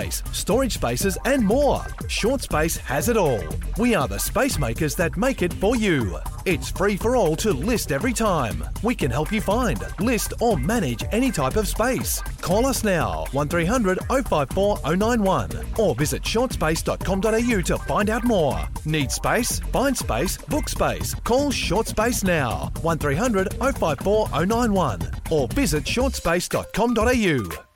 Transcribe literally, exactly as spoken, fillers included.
space, storage spaces and more. ShortSpace has it all. We are the space makers that make it for you. It's free for all to list every time. We can help you find, list or manage any type of space. Call us now, one three hundred oh five four oh nine one or visit shortspace dot com dot a u to find out more. Need space? Find space, book space. Call ShortSpace now, one three hundred oh five four oh nine one or visit shortspace dot com dot a u.